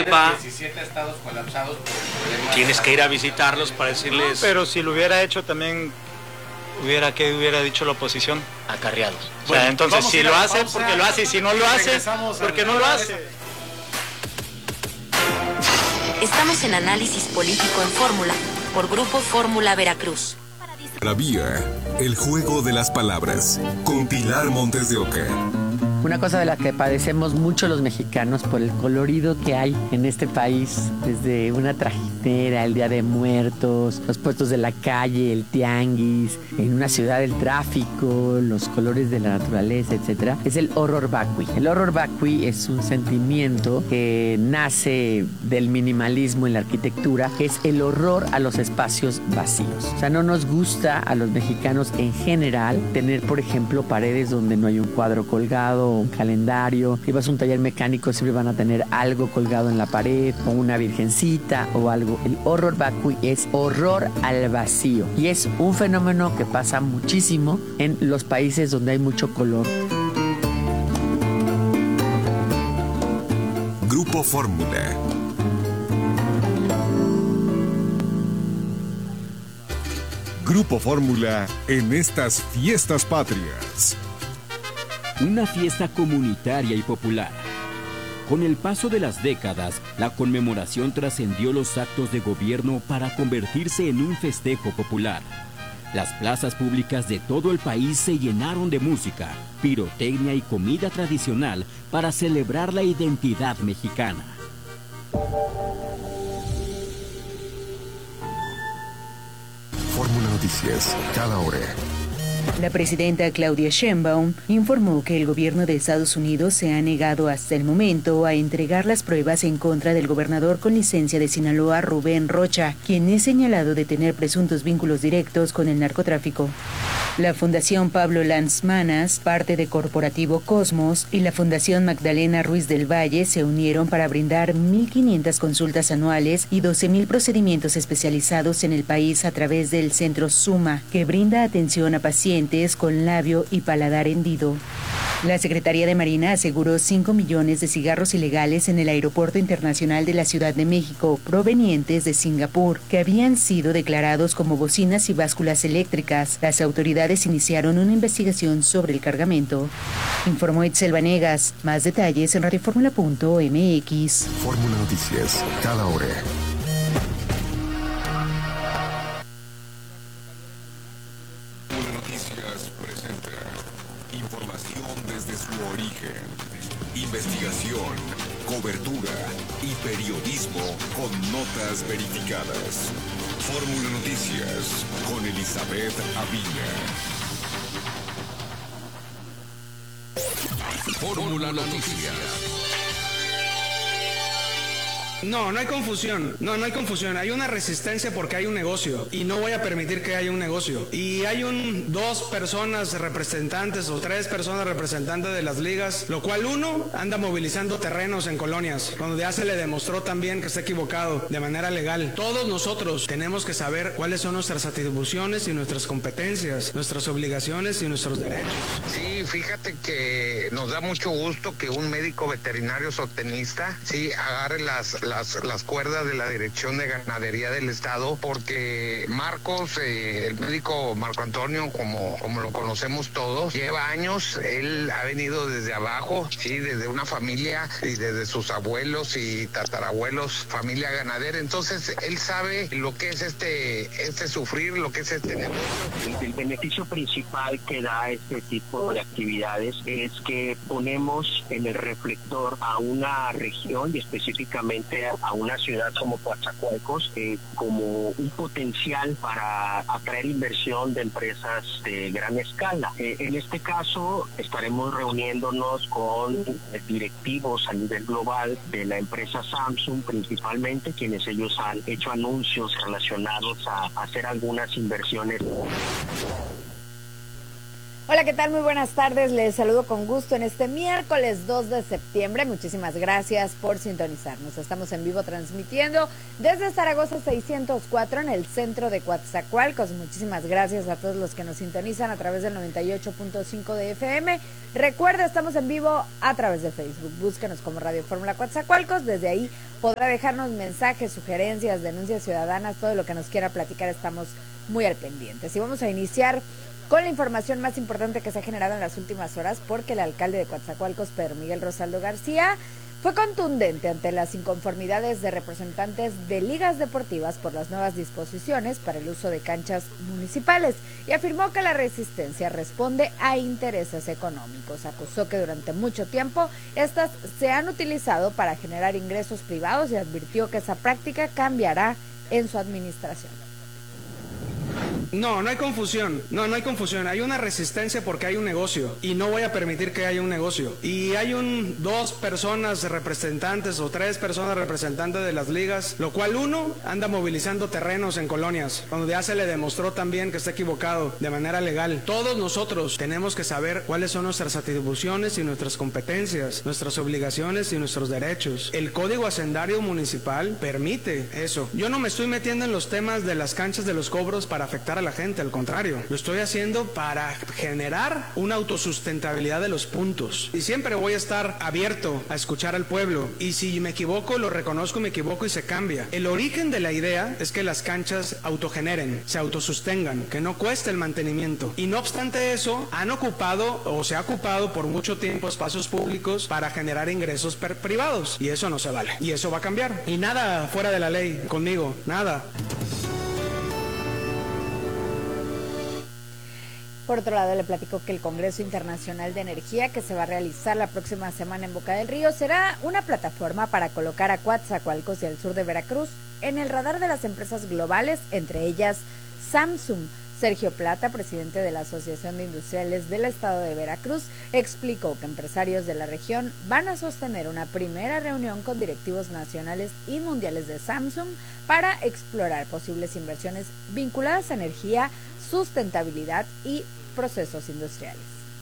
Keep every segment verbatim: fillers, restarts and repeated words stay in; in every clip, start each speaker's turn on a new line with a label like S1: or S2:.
S1: sepa.
S2: diecisiete estados colapsados por el problema.
S1: Tienes que ir a visitarlos para decirles.
S3: No, pero si lo hubiera hecho también, hubiera que hubiera dicho la oposición.
S1: Acarreados.
S3: O sea, bueno, entonces si lo hace, porque lo hace, y si no lo hace, porque no lo hace.
S4: Estamos en Análisis Político en Fórmula, por Grupo Fórmula Veracruz.
S5: La Vía, el juego de las palabras, con Pilar Montes de Oca.
S6: Una cosa de la que padecemos mucho los mexicanos por el colorido que hay en este país, desde una trajinera, el Día de Muertos, los puestos de la calle, el tianguis, en una ciudad el tráfico, los colores de la naturaleza, etcétera, es el horror vacui. El horror vacui es un sentimiento que nace del minimalismo en la arquitectura, que es el horror a los espacios vacíos. O sea, no nos gusta a los mexicanos en general tener, por ejemplo, paredes donde no hay un cuadro colgado, un calendario. Si vas a un taller mecánico siempre van a tener algo colgado en la pared, o una virgencita o algo. El horror vacui es horror al vacío y es un fenómeno que pasa muchísimo en los países donde hay mucho color.
S5: Grupo Fórmula. Grupo Fórmula en estas fiestas patrias.
S7: Una fiesta comunitaria y popular. Con el paso de las décadas, la conmemoración trascendió los actos de gobierno para convertirse en un festejo popular. Las plazas públicas de todo el país se llenaron de música, pirotecnia y comida tradicional para celebrar la identidad mexicana.
S5: Fórmula Noticias, cada hora.
S8: La presidenta Claudia Sheinbaum informó que el gobierno de Estados Unidos se ha negado hasta el momento a entregar las pruebas en contra del gobernador con licencia de Sinaloa, Rubén Rocha, quien es señalado de tener presuntos vínculos directos con el narcotráfico. La Fundación Pablo Lanzmanas, parte de Corporativo Cosmos, y la Fundación Magdalena Ruiz del Valle se unieron para brindar mil quinientas consultas anuales y doce mil procedimientos especializados en el país a través del Centro Suma, que brinda atención a pacientes con labio y paladar hendido. La Secretaría de Marina aseguró cinco millones de cigarros ilegales en el Aeropuerto Internacional de la Ciudad de México, provenientes de Singapur, que habían sido declarados como bocinas y básculas eléctricas. Las autoridades iniciaron una investigación sobre el cargamento. Informó Itzel Vanegas. Más detalles en radioformula punto m x.
S5: Fórmula Noticias, cada hora. Investigación, cobertura y periodismo con notas verificadas. Fórmula Noticias con Elizabeth Aviña. Fórmula Noticias.
S9: No, no hay confusión, no, no hay confusión, hay una resistencia porque hay un negocio y no voy a permitir que haya un negocio. Y hay un, dos personas representantes o tres personas representantes de las ligas, lo cual uno anda movilizando terrenos en colonias, cuando ya se le demostró también que está equivocado de manera legal. Todos nosotros tenemos que saber cuáles son nuestras atribuciones y nuestras competencias, nuestras obligaciones y nuestros derechos.
S10: Sí, fíjate que nos da mucho gusto que un médico veterinario zootecnista, sí, agarre las Las, las cuerdas de la Dirección de Ganadería del Estado, porque Marcos, eh, el médico Marco Antonio, como, como lo conocemos todos, lleva años, él ha venido desde abajo, sí, desde una familia y desde sus abuelos y tatarabuelos, familia ganadera, entonces él sabe lo que es este, este sufrir, lo que es este negocio.
S11: El, el beneficio principal que da este tipo de actividades es que ponemos en el reflector a una región y específicamente a una ciudad como Coatzacoalcos eh, como un potencial para atraer inversión de empresas de gran escala. Eh, en este caso estaremos reuniéndonos con directivos a nivel global de la empresa Samsung principalmente, quienes ellos han hecho anuncios relacionados a hacer algunas inversiones.
S12: Hola, ¿qué tal? Muy buenas tardes. Les saludo con gusto en este miércoles dos de septiembre. Muchísimas gracias por sintonizarnos. Estamos en vivo transmitiendo desde Zaragoza seiscientos cuatro en el centro de Coatzacoalcos. Muchísimas gracias a todos los que nos sintonizan a través del noventa y ocho punto cinco de F M. Recuerda, estamos en vivo a través de Facebook. Búsquenos como Radio Fórmula Coatzacoalcos. Desde ahí podrá dejarnos mensajes, sugerencias, denuncias ciudadanas, todo lo que nos quiera platicar. Estamos muy al pendiente. Y vamos a iniciar con la información más importante que se ha generado en las últimas horas, porque el alcalde de Coatzacoalcos, Pedro Miguel Rosaldo García, fue contundente ante las inconformidades de representantes de ligas deportivas por las nuevas disposiciones para el uso de canchas municipales y afirmó que la resistencia responde a intereses económicos. Acusó que durante mucho tiempo estas se han utilizado para generar ingresos privados y advirtió que esa práctica cambiará en su administración.
S9: No, no hay confusión, no, no hay confusión, hay una resistencia porque hay un negocio y no voy a permitir que haya un negocio. Y hay un dos personas representantes o tres personas representantes de las ligas, lo cual uno anda movilizando terrenos en colonias, cuando ya se le demostró también que está equivocado de manera legal. Todos nosotros tenemos que saber cuáles son nuestras atribuciones y nuestras competencias, nuestras obligaciones y nuestros derechos. El Código Hacendario Municipal permite eso. Yo no me estoy metiendo en los temas de las canchas de los cobros para afectar a la gente, al contrario, lo estoy haciendo para generar una autosustentabilidad de los puntos y siempre voy a estar abierto a escuchar al pueblo y si me equivoco lo reconozco, me equivoco y se cambia. El origen de la idea es que las canchas autogeneren, se autosostengan, que no cueste el mantenimiento y no obstante eso han ocupado o se ha ocupado por mucho tiempo espacios públicos para generar ingresos privados y eso no se vale y eso va a cambiar y nada fuera de la ley conmigo, nada.
S12: Por otro lado, le platico que el Congreso Internacional de Energía, que se va a realizar la próxima semana en Boca del Río, será una plataforma para colocar a Coatzacoalcos y el sur de Veracruz en el radar de las empresas globales, entre ellas Samsung. Sergio Plata, presidente de la Asociación de Industriales del Estado de Veracruz, explicó que empresarios de la región van a sostener una primera reunión con directivos nacionales y mundiales de Samsung para explorar posibles inversiones vinculadas a energía, sustentabilidad y procesos industriales.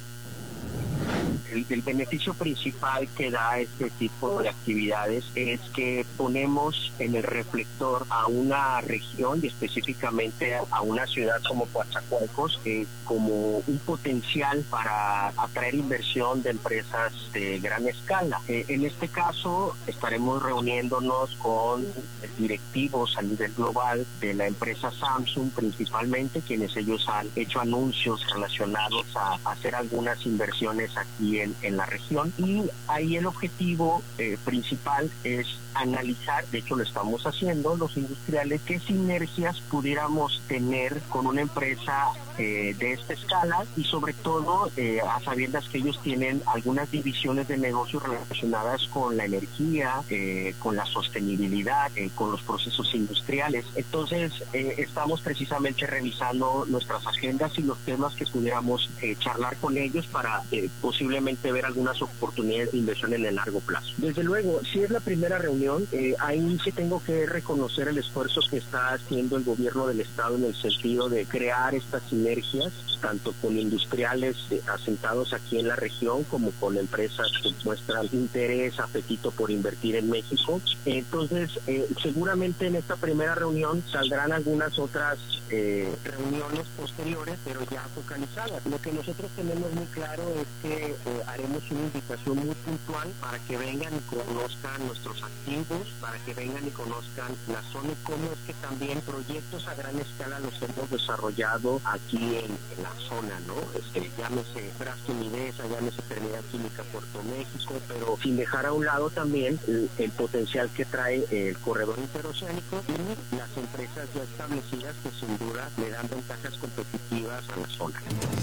S11: El, el beneficio principal que da este tipo de actividades es que ponemos en el reflector a una región y específicamente a una ciudad como Coatzacoalcos eh, como un potencial para atraer inversión de empresas de gran escala. Eh, en este caso estaremos reuniéndonos con directivos a nivel global de la empresa Samsung principalmente, quienes ellos han hecho anuncios relacionados a hacer algunas inversiones aquí en, en la región y ahí el objetivo eh, principal es analizar, de hecho lo estamos haciendo los industriales, qué sinergias pudiéramos tener con una empresa eh, de esta escala y sobre todo eh, a sabiendas que ellos tienen algunas divisiones de negocios relacionadas con la energía, eh, con la sostenibilidad, eh, con los procesos industriales. Entonces eh, estamos precisamente revisando nuestras agendas y los temas que pudiéramos eh, charlar con ellos para eh, posiblemente ver algunas oportunidades de inversión en el largo plazo. Desde luego, si es la primera reunión, Eh, ahí sí tengo que reconocer el esfuerzo que está haciendo el gobierno del estado en el sentido de crear estas sinergias, tanto con industriales eh, asentados aquí en la región como con empresas que muestran interés, apetito por invertir en México. Entonces, eh, seguramente en esta primera reunión saldrán algunas otras eh, reuniones posteriores, pero ya focalizadas. Lo que nosotros tenemos muy claro es que eh, haremos una invitación muy puntual para que vengan y conozcan nuestros activos, para que vengan y conozcan la zona y cómo es que también proyectos a gran escala los hemos desarrollado aquí en, en la zona, ¿no? Este, llámese Frasco Midesa, llámese Trinidad Química Puerto México, pero sin dejar a un lado también el, el potencial que trae el corredor interoceánico y las empresas ya establecidas que sin duda le dan ventajas competitivas a la zona.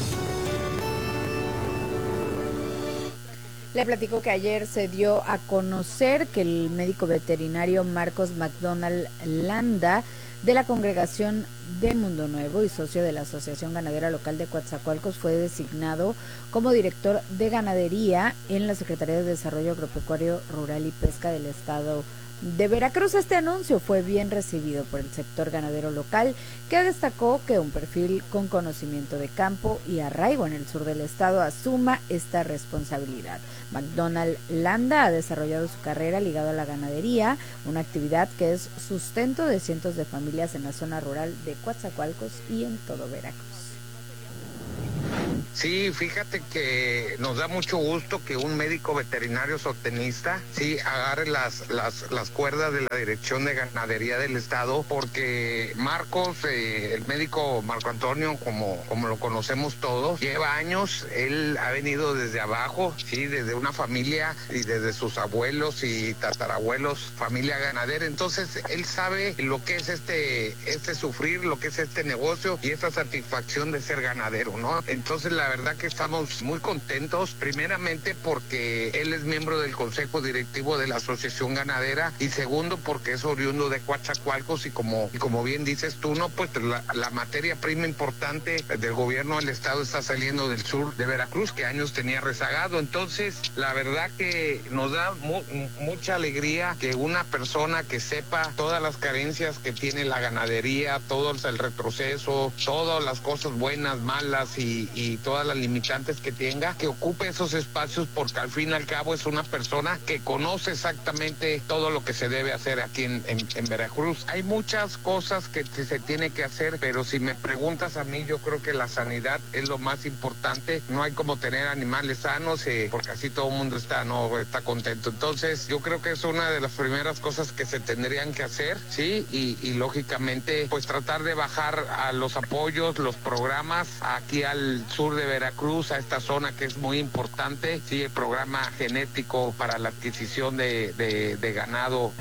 S12: Le platico que ayer se dio a conocer que el médico veterinario Marcos McDonald Landa, de la Congregación de Mundo Nuevo y socio de la Asociación Ganadera Local de Coatzacoalcos, fue designado como director de ganadería en la Secretaría de Desarrollo Agropecuario Rural y Pesca del Estado de Veracruz. Este anuncio fue bien recibido por el sector ganadero local, que destacó que un perfil con conocimiento de campo y arraigo en el sur del estado asuma esta responsabilidad. McDonald Landa ha desarrollado su carrera ligado a la ganadería, una actividad que es sustento de cientos de familias en la zona rural de Coatzacoalcos y en todo Veracruz.
S10: Sí, fíjate que nos da mucho gusto que un médico veterinario zootecnista sí agarre las, las, las cuerdas de la Dirección de Ganadería del Estado, porque Marcos, eh, el médico Marco Antonio, como, como lo conocemos todos, lleva años, él ha venido desde abajo, sí, desde una familia y desde sus abuelos y tatarabuelos, familia ganadera. Entonces él sabe lo que es este, este sufrir, lo que es este negocio y esta satisfacción de ser ganadero, ¿no? Entonces la verdad que estamos muy contentos, primeramente porque él es miembro del Consejo Directivo de la Asociación Ganadera, y segundo porque es oriundo de Coatzacoalcos, y como, y como bien dices tú, no, pues la, la materia prima importante del gobierno del estado está saliendo del sur de Veracruz, que años tenía rezagado. Entonces la verdad que nos da mu mucha alegría que una persona que sepa todas las carencias que tiene la ganadería, todo el retroceso, todas las cosas buenas, malas y, y todas las limitantes que tenga, que ocupe esos espacios, porque al fin y al cabo es una persona que conoce exactamente todo lo que se debe hacer aquí en, en, en Veracruz. Hay muchas cosas que se tiene que hacer, pero si me preguntas a mí, yo creo que la sanidad es lo más importante. No hay como tener animales sanos, eh, porque así todo el mundo está, no, está contento. Entonces yo creo que es una de las primeras cosas que se tendrían que hacer, sí, y, y lógicamente pues tratar de bajar a los apoyos, los programas aquí al sur de Veracruz, a esta zona que es muy importante, sí, el programa genético para la adquisición de, de, de ganado.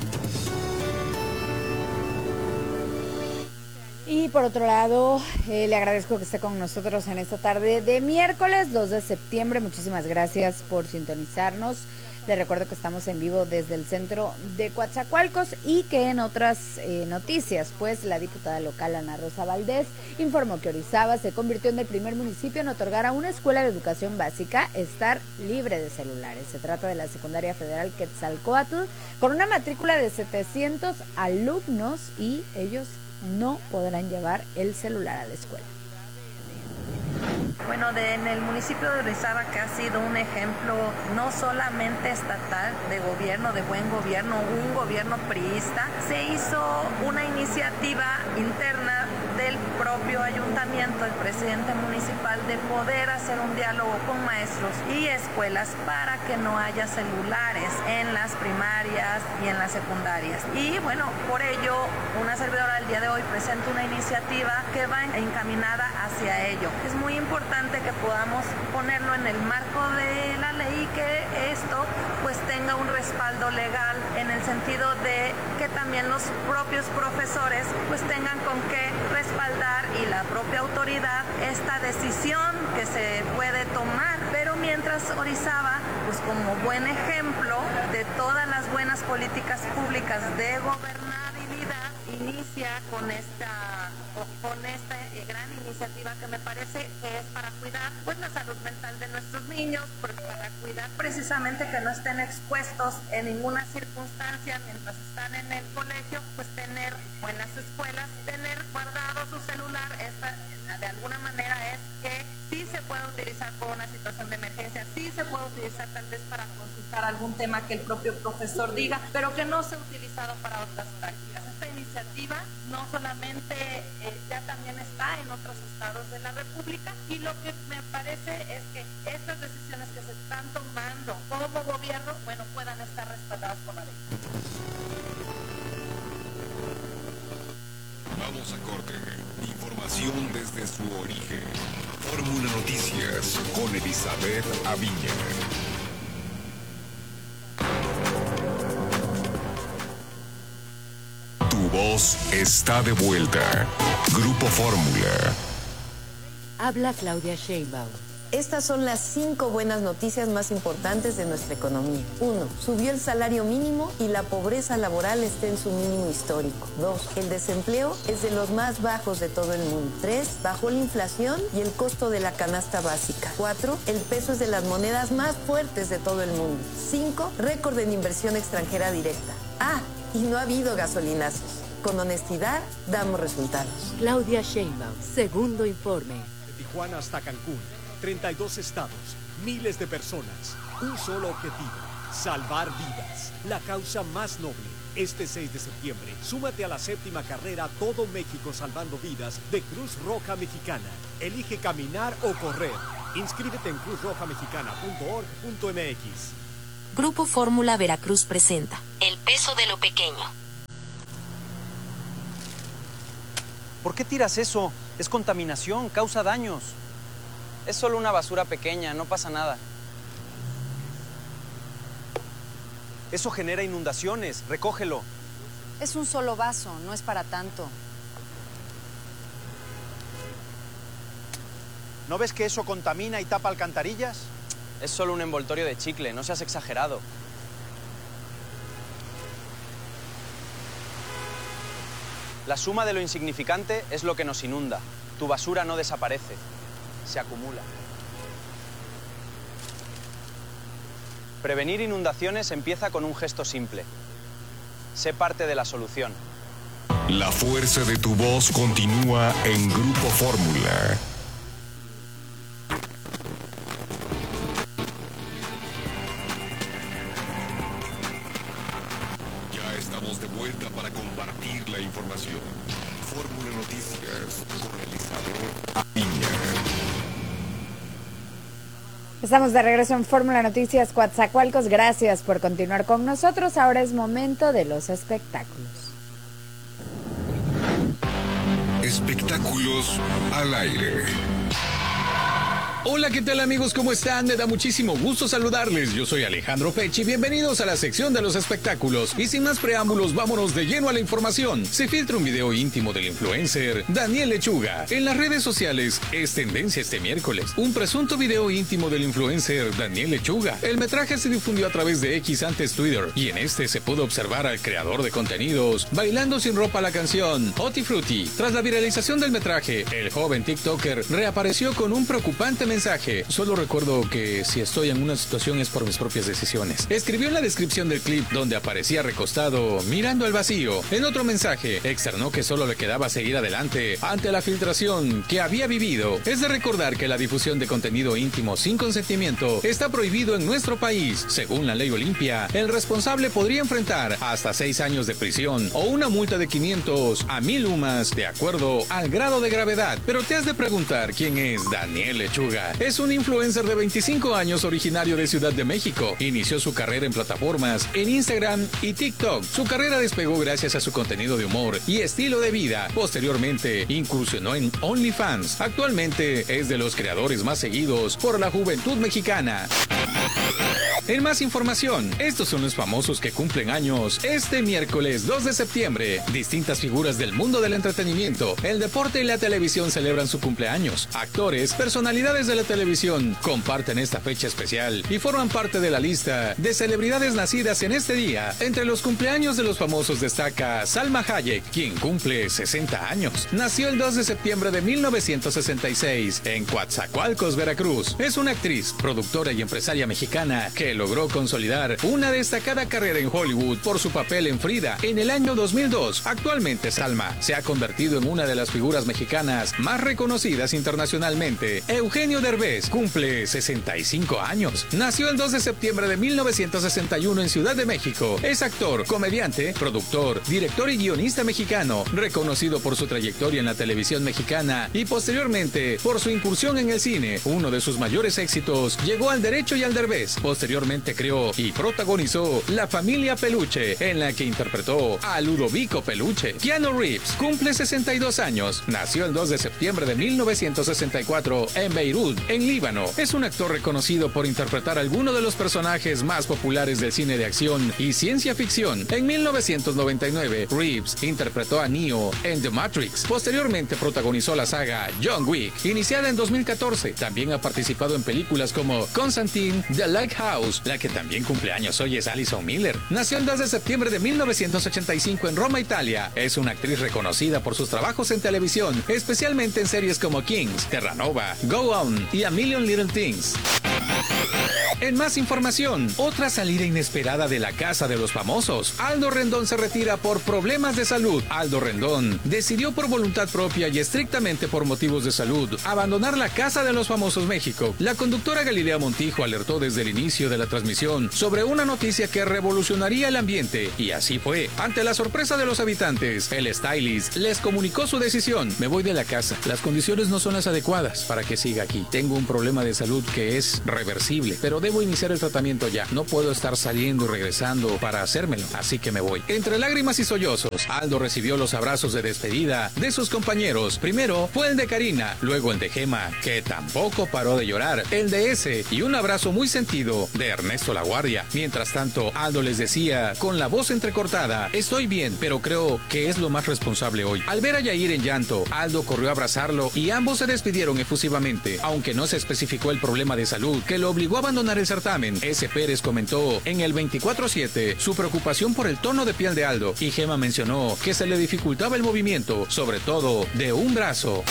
S12: Y por otro lado, eh, le agradezco que esté con nosotros en esta tarde de miércoles dos de septiembre. Muchísimas gracias por sintonizarnos. Les recuerdo que estamos en vivo desde el centro de Coatzacoalcos, y que en otras eh, noticias, pues la diputada local Ana Rosa Valdés informó que Orizaba se convirtió en el primer municipio en otorgar a una escuela de educación básica estar libre de celulares. Se trata de la Secundaria Federal Quetzalcóatl, con una matrícula de setecientos alumnos, y ellos no podrán llevar el celular a la escuela.
S13: Bueno, de, en el municipio de Orizaba, que ha sido un ejemplo no solamente estatal de gobierno, de buen gobierno, un gobierno priista, se hizo una iniciativa interna del propio ayuntamiento, el presidente municipal, de poder hacer un diálogo con maestros y escuelas para que no haya celulares en las primarias y en las secundarias. Y bueno, por ello, una servidora el día de hoy presenta una iniciativa que va encaminada hacia ello. Es muy importante que podamos ponerlo en el marco de la ley y que esto pues tenga un respaldo legal, en el sentido de que también los propios profesores pues tengan con qué respaldar, y la propia autoridad, esta decisión que se puede tomar. Pero mientras Orizaba, pues como buen ejemplo de todas las buenas políticas públicas de gobernabilidad, inicia con esta con esta gran iniciativa que me parece que es para cuidar pues la salud mental de nuestros niños, pues, para cuidar precisamente que no estén expuestos en ninguna circunstancia mientras están en el colegio, pues tener buenas escuelas, tener guardado su celular. Esta, de alguna manera, es que sí se puede utilizar por una situación de emergencia, sí se puede utilizar tal vez para consultar algún tema que el propio profesor diga, pero que no sea utilizado para otras prácticas. Esta iniciativa no solamente eh, ya también está en otros estados de la República, y lo que me parece es que estas decisiones que se están tomando como gobierno, bueno, puedan estar respaldadas por la ley.
S5: Vamos a corte. Información desde su origen. Fórmula Noticias con Elizabeth Aviña. Tu voz está de vuelta. Grupo Fórmula.
S14: Habla Claudia Sheinbaum. Estas son las cinco buenas noticias más importantes de nuestra economía. Uno, subió el salario mínimo y la pobreza laboral está en su mínimo histórico. Dos, el desempleo es de los más bajos de todo el mundo. Tres, bajó la inflación y el costo de la canasta básica. Cuatro, el peso es de las monedas más fuertes de todo el mundo. Cinco, récord en inversión extranjera directa. Ah, y no ha habido gasolinazos. Con honestidad, damos resultados.
S15: Claudia Sheinbaum, segundo informe.
S16: De Tijuana hasta Cancún, treinta y dos estados, miles de personas, un solo objetivo, salvar vidas, la causa más noble. Este seis de septiembre, súmate a la séptima carrera Todo México Salvando Vidas de Cruz Roja Mexicana. Elige caminar o correr. Inscríbete en cruz roja mexicana punto org punto m x.
S4: Grupo Fórmula Veracruz presenta El peso de lo pequeño.
S17: ¿Por qué tiras eso? Es contaminación, causa daños. Es solo una basura pequeña, no pasa nada. Eso genera inundaciones, recógelo.
S18: Es un solo vaso, no es para tanto.
S17: ¿No ves que eso contamina y tapa alcantarillas? Es solo un envoltorio de chicle, no seas exagerado. La suma de lo insignificante es lo que nos inunda. Tu basura no desaparece, se acumula. Prevenir inundaciones empieza con un gesto simple. Sé parte de la solución.
S5: La fuerza de tu voz continúa en Grupo Fórmula. Ya estamos de vuelta para compartir la información. Fórmula Noticias con Elizabeth Aviña.
S12: Estamos de regreso en Fórmula Noticias Coatzacoalcos. Gracias por continuar con nosotros. Ahora es momento de los espectáculos.
S5: Espectáculos al aire.
S19: Hola, ¿qué tal amigos? ¿Cómo están? Me da muchísimo gusto saludarles. Yo soy Alejandro Fechi. Bienvenidos a la sección de los espectáculos. Y sin más preámbulos, vámonos de lleno a la información. Se filtra un video íntimo del influencer Daniel Lechuga. En las redes sociales es tendencia este miércoles. Un presunto video íntimo del influencer Daniel Lechuga. El metraje se difundió a través de X, antes Twitter, y en este se pudo observar al creador de contenidos bailando sin ropa la canción Oti Frutti. Tras la viralización del metraje, el joven TikToker reapareció con un preocupante mensaje. Solo recuerdo que si estoy en una situación es por mis propias decisiones. Escribió en la descripción del clip, donde aparecía recostado mirando al vacío. En otro mensaje externó que solo le quedaba seguir adelante ante la filtración que había vivido. Es de recordar que la difusión de contenido íntimo sin consentimiento está prohibido en nuestro país. Según la ley Olimpia, el responsable podría enfrentar hasta seis años de prisión o una multa de quinientos a mil UMAS de acuerdo al grado de gravedad. Pero te has de preguntar quién es Daniel Lechuga. Es un influencer de veinticinco años originario de Ciudad de México. Inició su carrera en plataformas en Instagram y TikTok. Su carrera despegó gracias a su contenido de humor y estilo de vida. Posteriormente incursionó en OnlyFans. Actualmente es de los creadores más seguidos por la juventud mexicana. En más información, estos son los famosos que cumplen años este miércoles dos de septiembre. Distintas figuras del mundo del entretenimiento, el deporte y la televisión celebran su cumpleaños. Actores, personalidades de la televisión comparten esta fecha especial y forman parte de la lista de celebridades nacidas en este día. Entre los cumpleaños de los famosos destaca Salma Hayek, quien cumple sesenta años. Nació el dos de septiembre de mil novecientos sesenta y seis en Coatzacoalcos, Veracruz. Es una actriz, productora y empresaria mexicana que logró consolidar una destacada carrera en Hollywood por su papel en Frida en el año dos mil dos. Actualmente Salma se ha convertido en una de las figuras mexicanas más reconocidas internacionalmente. Eugenio Derbez cumple sesenta y cinco años. Nació el dos de septiembre de mil novecientos sesenta y uno en Ciudad de México. Es actor, comediante, productor, director y guionista mexicano, reconocido por su trayectoria en la televisión mexicana y posteriormente por su incursión en el cine. Uno de sus mayores éxitos llegó al Derecho y al Derbez. Posteriormente creó y protagonizó La Familia Peluche, en la que interpretó a Ludovico Peluche. Keanu Reeves cumple sesenta y dos años. Nació el dos de septiembre de mil novecientos sesenta y cuatro en Beirut, en Líbano. Es un actor reconocido por interpretar a algunos de los personajes más populares del cine de acción y ciencia ficción. En mil novecientos noventa y nueve, Reeves interpretó a Neo en The Matrix. Posteriormente protagonizó la saga John Wick, iniciada en dos mil catorce. También ha participado en películas como Constantine, The Lighthouse. La que también cumple años hoy es Alison Miller. Nació el dos de septiembre de mil novecientos ochenta y cinco en Roma, Italia. Es una actriz reconocida por sus trabajos en televisión, especialmente en series como Kings, Terranova, Go On y A Million Little Things. En más información, otra salida inesperada de la Casa de los Famosos. Aldo Rendón se retira por problemas de salud. Aldo Rendón decidió por voluntad propia y estrictamente por motivos de salud abandonar la Casa de los Famosos México. La conductora Galilea Montijo alertó desde el inicio de la transmisión sobre una noticia que revolucionaría el ambiente, y así fue. Ante la sorpresa de los habitantes, el stylist les comunicó su decisión. Me voy de la casa. Las condiciones no son las adecuadas para que siga aquí. Tengo un problema de salud que es reversible, pero debo iniciar el tratamiento ya. No puedo estar saliendo y regresando para hacérmelo, así que me voy. Entre lágrimas y sollozos, Aldo recibió los abrazos de despedida de sus compañeros. Primero fue el de Karina, luego el de Gema, que tampoco paró de llorar, el de ese y un abrazo muy sentido de Ernesto La Guardia. Mientras tanto, Aldo les decía, con la voz entrecortada, estoy bien, pero creo que es lo más responsable hoy. Al ver a Yair en llanto, Aldo corrió a abrazarlo y ambos se despidieron efusivamente, aunque no se especificó el problema de salud que lo obligó a abandonar el certamen. S. Pérez comentó en el veinticuatro siete su preocupación por el tono de piel de Aldo, y Gema mencionó que se le dificultaba el movimiento, sobre todo de un brazo.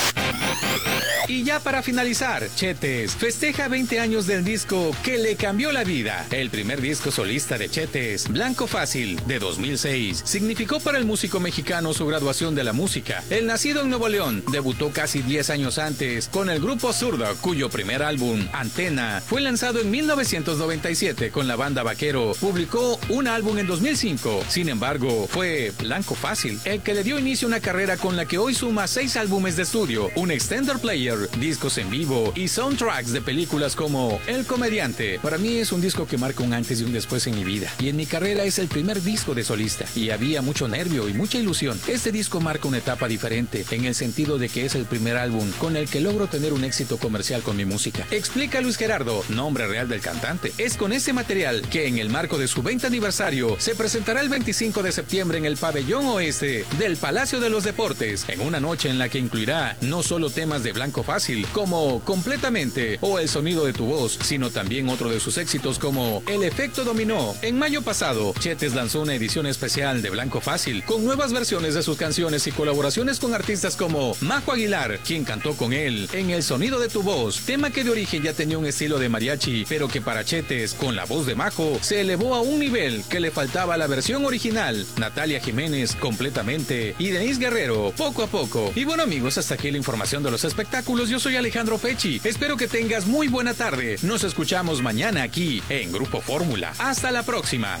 S19: Y ya para finalizar, Chetes festeja veinte años del disco que le cambió la vida. El primer disco solista de Chetes, Blanco Fácil, de dos mil seis, significó para el músico mexicano su graduación de la música. El nacido en Nuevo León debutó casi diez años antes con el grupo Zurda, cuyo primer álbum, Antena, fue lanzado en mil novecientos noventa y siete con la banda Vaquero. Publicó un álbum en dos mil cinco. Sin embargo, fue Blanco Fácil el que le dio inicio a una carrera con la que hoy suma seis álbumes de estudio, un extender player, discos en vivo y soundtracks de películas como El Comediante. Para mí es un disco que marca un antes y un después en mi vida, y en mi carrera es el primer disco de solista, y había mucho nervio y mucha ilusión. Este disco marca una etapa diferente, en el sentido de que es el primer álbum con el que logro tener un éxito comercial con mi música. Explica Luis Gerardo, nombre real del cantante. Es con ese material que en el marco de su veinte aniversario se presentará el veinticinco de septiembre en el pabellón oeste del Palacio de los Deportes, en una noche en la que incluirá no solo temas de Blanco Fácil como Completamente o El Sonido de tu Voz, sino también otro de sus éxitos como El Efecto Dominó. En mayo pasado, Chetes lanzó una edición especial de Blanco Fácil con nuevas versiones de sus canciones y colaboraciones con artistas como Majo Aguilar, quien cantó con él en El Sonido de tu Voz, tema que de origen ya tenía un estilo de mariachi, pero que para Chetes, con la voz de Majo, se elevó a un nivel que le faltaba a la versión original. Natalia Jiménez, Completamente, y Denise Guerrero, Poco a Poco. Y bueno, amigos, hasta aquí la información de los espectáculos. Yo soy Alejandro Fechi. Espero que tengas muy buena tarde. Nos escuchamos mañana aquí en Grupo Fórmula. Hasta la próxima.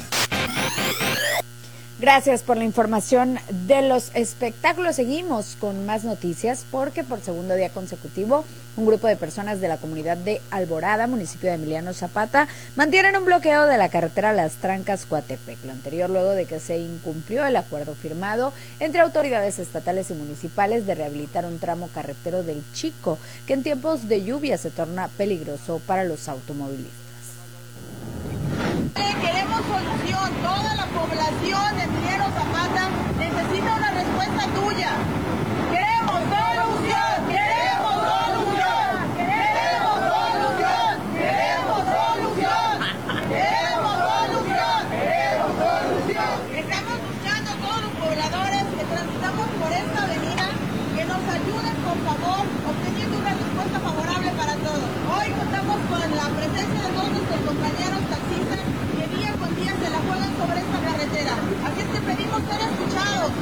S12: Gracias por la información de los espectáculos. Seguimos con más noticias porque por segundo día consecutivo un grupo de personas de la comunidad de Alborada, municipio de Emiliano Zapata, mantienen un bloqueo de la carretera Las Trancas-Coatepec. Lo anterior luego de que se incumplió el acuerdo firmado entre autoridades estatales y municipales de rehabilitar un tramo carretero del Chico, que en tiempos de lluvia se torna peligroso para los automovilistas.
S20: Queremos solución. Toda la población de Emiliano Zapata necesita una respuesta tuya. Queremos solución. Queremos solución. Queremos solución. Queremos solución. Queremos solución. Queremos solución. Estamos buscando a todos los pobladores que transitamos por esta avenida que nos ayuden, por favor, obteniendo una respuesta favorable para todos. Hoy contamos con la presencia de todos nuestros compañeros taxistas que día con día se la juegan sobre esta carretera. Así es que pedimos ser escuchados.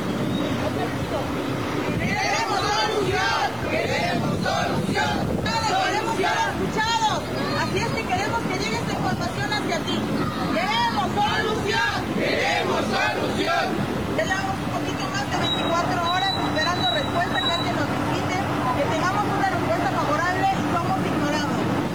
S20: ¡Queremos solución! ¡Queremos solución! ¡Queremos ser escuchados! Así es que queremos que llegue esta información hacia ti. ¡Queremos solución! ¡Queremos solución! Llevamos un poquito más de veinticuatro horas esperando respuesta, que alguien nos invite, que tengamos una respuesta favorable y somos ignorados.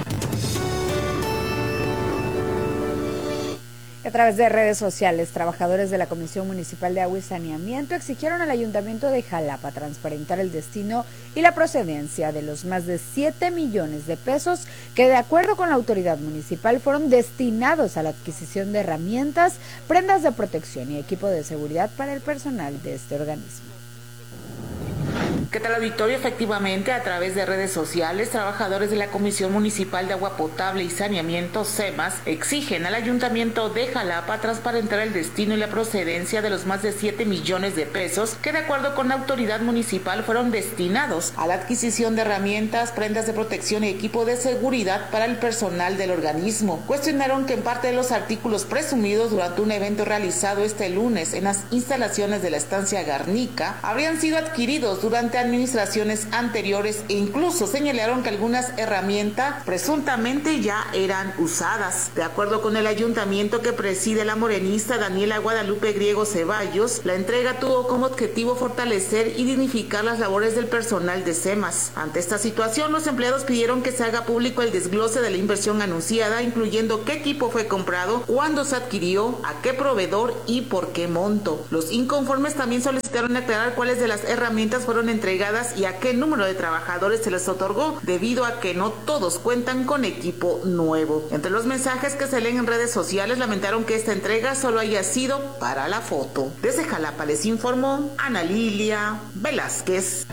S12: A través de redes sociales, trabajadores de la Comisión Municipal de Agua y Saneamiento exigieron al Ayuntamiento de Jalapa transparentar el destino y la procedencia de los más de siete millones de pesos que, de acuerdo con la autoridad municipal, fueron destinados a la adquisición de herramientas, prendas de protección y equipo de seguridad para el personal de este organismo.
S21: ¿Qué tal, auditorio? Efectivamente, a través de redes sociales, trabajadores de la Comisión Municipal de Agua Potable y Saneamiento, CEMAS, exigen al Ayuntamiento de Jalapa transparentar el destino y la procedencia de los más de siete millones de pesos que, de acuerdo con la autoridad municipal, fueron destinados a la adquisición de herramientas, prendas de protección y equipo de seguridad para el personal del organismo. Cuestionaron que en parte de los artículos presumidos durante un evento realizado este lunes en las instalaciones de la estancia Garnica habrían sido adquiridos durante administraciones anteriores e incluso señalaron que algunas herramientas presuntamente ya eran usadas. De acuerdo con el ayuntamiento que preside la morenista Daniela Guadalupe Griego Ceballos, la entrega tuvo como objetivo fortalecer y dignificar las labores del personal de CEMAS. Ante esta situación, los empleados pidieron que se haga público el desglose de la inversión anunciada, incluyendo qué equipo fue comprado, cuándo se adquirió, a qué proveedor y por qué monto. Los inconformes también solicitaron aclarar cuáles de las herramientas fueron entregadas y a qué número de trabajadores se les otorgó, debido a que no todos cuentan con equipo nuevo. Entre los mensajes que se leen en redes sociales, lamentaron que esta entrega solo haya sido para la foto. Desde Jalapa les informó Ana Lilia Velázquez.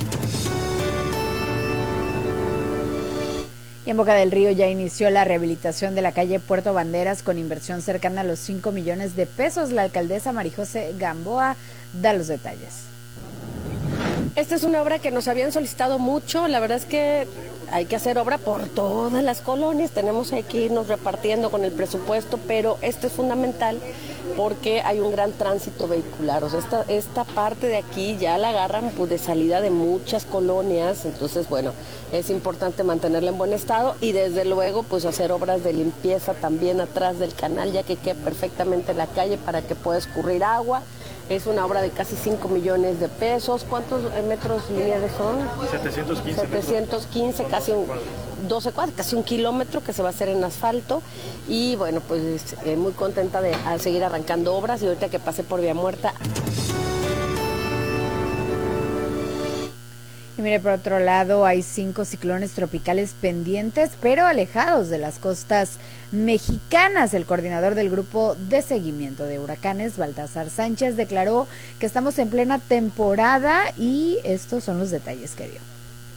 S12: Y en Boca del Río ya inició la rehabilitación de la calle Puerto Banderas con inversión cercana a los cinco millones de pesos. La alcaldesa Marijose Gamboa da los detalles.
S22: Esta es una obra que nos habían solicitado mucho. La verdad es que hay que hacer obra por todas las colonias, tenemos que irnos repartiendo con el presupuesto, pero esto es fundamental porque hay un gran tránsito vehicular. O sea, esta, esta parte de aquí ya la agarran pues, de salida de muchas colonias, entonces bueno, es importante mantenerla en buen estado y desde luego pues hacer obras de limpieza también atrás del canal, ya que quede perfectamente la calle para que pueda escurrir agua. Es una obra de casi cinco millones de pesos. ¿Cuántos metros lineales son?
S3: setecientos quince.
S22: setecientos quince, casi un, doce cuadras, casi un kilómetro que se va a hacer en asfalto. Y bueno, pues eh, muy contenta de a seguir arrancando obras y ahorita que pasé por Vía Muerta.
S12: Y mire, por otro lado, hay cinco ciclones tropicales pendientes, pero alejados de las costas mexicanas. El coordinador del Grupo de Seguimiento de Huracanes, Baltasar Sánchez, declaró que estamos en plena temporada y estos son los detalles que dio.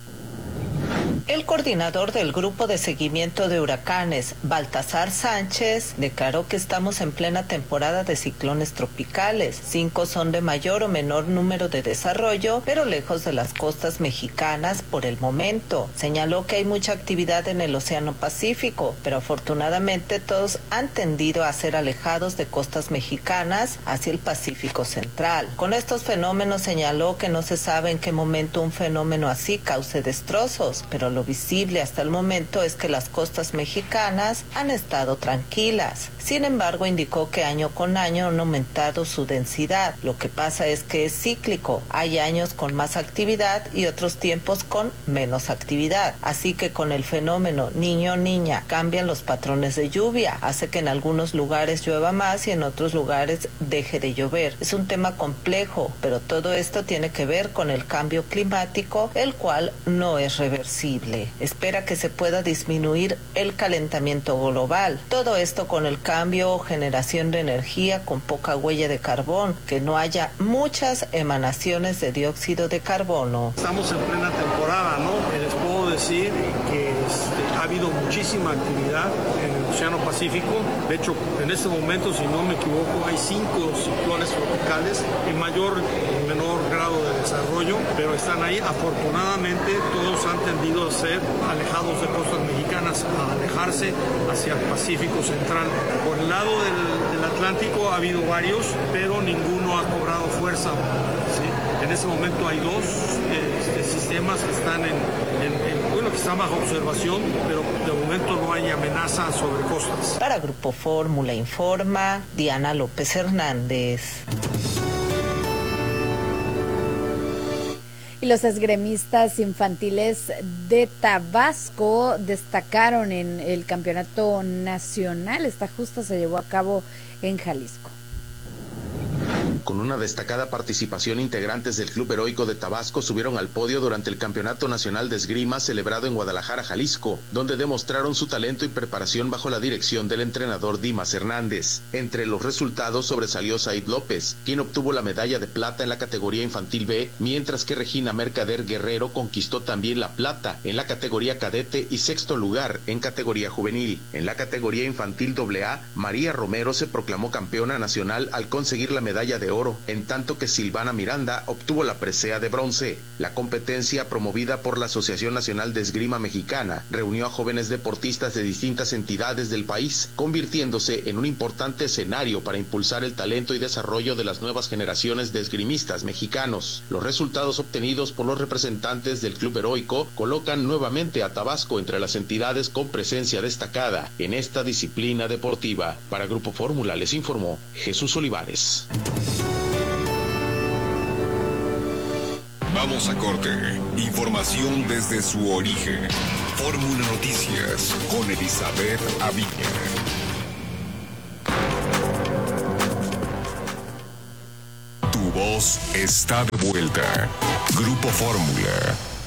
S23: El coordinador del Grupo de Seguimiento de Huracanes, Baltasar Sánchez, declaró que estamos en plena temporada de ciclones tropicales. Cinco son de mayor o menor número de desarrollo, pero lejos de las costas mexicanas por el momento. Señaló que hay mucha actividad en el Océano Pacífico, pero afortunadamente todos han tendido a ser alejados de costas mexicanas hacia el Pacífico Central. Con estos fenómenos señaló que no se sabe en qué momento un fenómeno así cause destrozos, pero lo visible hasta el momento es que las costas mexicanas han estado tranquilas. Sin embargo, indicó que año con año han aumentado su densidad. Lo que pasa es que es cíclico. Hay años con más actividad y otros tiempos con menos actividad. Así que con el fenómeno niño-niña cambian los patrones de lluvia. Hace que en algunos lugares llueva más y en otros lugares deje de llover. Es un tema complejo, pero todo esto tiene que ver con el cambio climático, el cual no es reversible. Espera que se pueda disminuir el calentamiento global. Todo esto con el cambio o generación de energía con poca huella de carbón, que no haya muchas emanaciones de dióxido de carbono.
S9: Estamos en plena temporada, ¿no? Les puedo decir que este, ha habido muchísima actividad en el Océano Pacífico. De hecho, en este momento, si no me equivoco, hay cinco ciclones tropicales en mayor y menor grado de desarrollo, pero están ahí. Afortunadamente, todos han tendido a ser alejados de costas mexicanas, a alejarse hacia el Pacífico Central. Por el lado del, del Atlántico ha habido varios, pero ninguno ha cobrado fuerza. ¿Sí? En este momento hay dos eh, sistemas que están en, en, en, bueno, que están bajo observación, pero de momento no hay amenaza sobre costas.
S23: Para Grupo Fórmula informa Diana López Hernández.
S12: Y los esgremistas infantiles de Tabasco destacaron en el campeonato nacional. Esta justa se llevó a cabo en Jalisco.
S1: Con una destacada participación, integrantes del Club Heroico de Tabasco subieron al podio durante el Campeonato Nacional de Esgrima celebrado en Guadalajara, Jalisco, donde demostraron su talento y preparación bajo la dirección del entrenador Dimas Hernández. Entre los resultados sobresalió Said López, quien obtuvo la medalla de plata en la categoría infantil B, mientras que Regina Mercader Guerrero conquistó también la plata en la categoría cadete y sexto lugar en categoría juvenil. En la categoría infantil doble A, María Romero se proclamó campeona nacional al conseguir la medalla de oro, en tanto que Silvana Miranda obtuvo la presea de bronce. La competencia, promovida por la Asociación Nacional de Esgrima Mexicana, reunió a jóvenes deportistas de distintas entidades del país, convirtiéndose en un importante escenario para impulsar el talento y desarrollo de las nuevas generaciones de esgrimistas mexicanos. Los resultados obtenidos por los representantes del Club Heroico colocan nuevamente a Tabasco entre las entidades con presencia destacada en esta disciplina deportiva. Para Grupo Fórmula les informó Jesús Olivares.
S5: Vamos a corte. Información desde su origen. Fórmula Noticias con Elizabeth Aviña. Tu voz está de vuelta. Grupo Fórmula.